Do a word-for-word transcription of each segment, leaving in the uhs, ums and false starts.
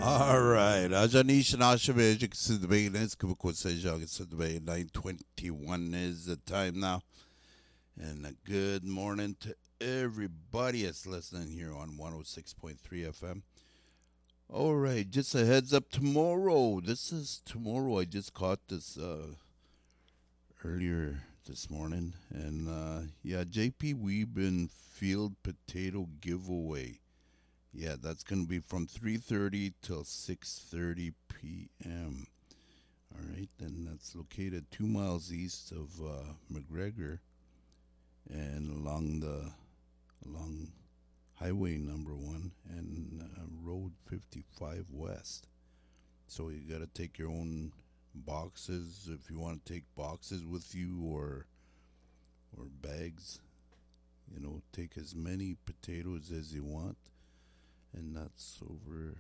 Alright, Ajanisha Nashabej, Sidbanes, Kubukoseja, Sidbay, nine twenty-one is the time now. And a good morning to everybody that's listening here on one oh six point three F M. Alright, just a heads up tomorrow. This is tomorrow. I just caught this uh, earlier this morning. And uh, yeah, J P Weeben Field Potato Giveaway. Yeah, that's going to be from three thirty till six thirty p.m. All right, and that's located two miles east of uh, McGregor and along the along Highway Number One and uh, Road fifty-five West. So you got to take your own boxes if you want to take boxes with you or or bags. You know, take as many potatoes as you want. And that's over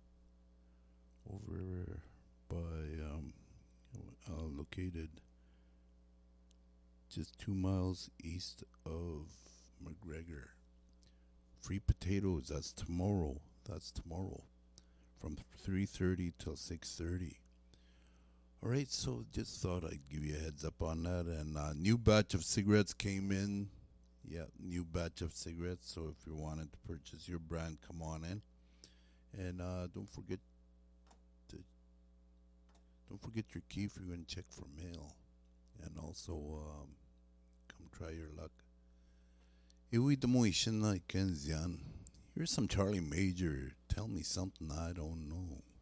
over by um, uh, located just two miles east of McGregor. Free potatoes. That's tomorrow. That's tomorrow, from three thirty till six thirty. All right. So just thought I'd give you a heads up on that. And a new batch of cigarettes came in. Yeah, new batch of cigarettes. So if you're wanting to purchase your brand, come on in, and uh, don't forget to don't forget your key if you're going to check for mail, and also um, come try your luck. Iwi Demoishin like Kenzian. Here's some Charlie Major. Tell me something I don't know.